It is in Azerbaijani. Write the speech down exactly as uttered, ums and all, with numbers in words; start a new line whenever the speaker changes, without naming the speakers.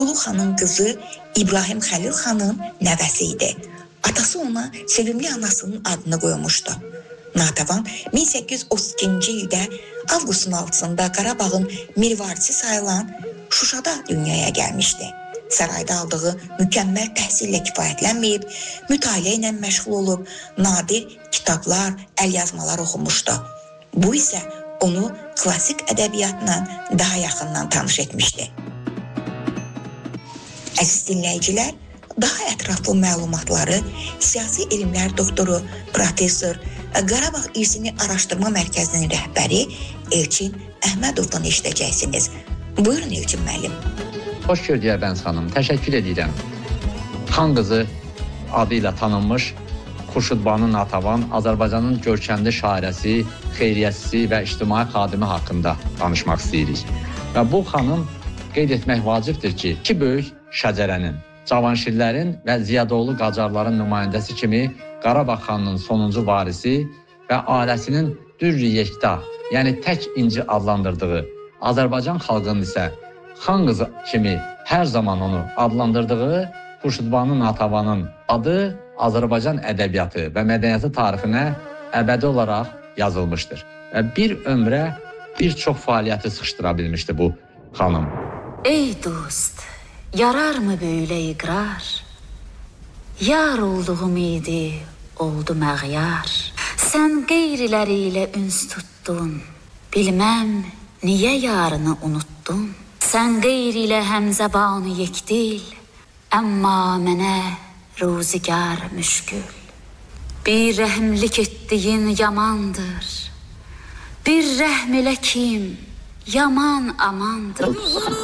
Ulu xanın qızı İbrahim Xəlil xanın nəvəsi idi. Atası ona sevimli anasının adını qoymuşdu. Natəvan min səkkiz yüz otuz ikinci ildə avqustun altısında Qarabağın mirvarisi sayılan Şuşada dünyaya gəlmişdi. Sarayda aldığı mükəmməl təhsillə kifayətlənməyib, mütaliə ilə məşğul olub, nadir kitablar, əlyazmalar oxumuşdu. Bu isə onu klassik ədəbiyyatla daha yaxından tanış etmişdi. Əziz dinləyicilər, daha ətraflı məlumatları Siyasi Elmlər Doktoru, Professor, Qarabağ İrsini Araşdırma Mərkəzinin rəhbəri Elçin Əhmədovdan eşidəcəksiniz. Buyurun Elçin müəllim.
Xoş gördük Bənz xanım, təşəkkür edirəm. Xan qızı adı ilə tanınmış Xurşudbanu Natəvan Azərbaycanın görkəmli şairəsi, xeyriyyəçisi və ictimai xadimi haqqında danışmaq istəyirik. Və bu xanım qeyd etmək vacibdir ki, iki böyük şəcərənin, Cavanşirlərin və Ziyadoğlu Qacarların nümayəndəsi kimi Qarabağ xanının sonuncu varisi və ailəsinin dürr-i yekta, yəni tək inci adlandırdığı, Azərbaycan xalqının isə xan qızı kimi hər zaman onu adlandırdığı Xurşudbanu Natəvanın adı Azərbaycan ədəbiyyatı və mədəniyyəti tarixinə əbədi olaraq yazılmışdır. Və bir ömrə bir çox fəaliyyəti sıxışdıra bilmişdi bu xanım.
Ey dost, yararmı böylə iqrar? Yar olduğum idi, oldu məğyar. Sən qeyriləri ilə üns tutdun, bilməm niyə yarını unuttun? Sən qeyri ilə həmzəbanı yekdil, əmma mənə ruzigar müşkül. Bir rəhmlik etdiyin yamandır, bir rəhm elə kim yaman amandır.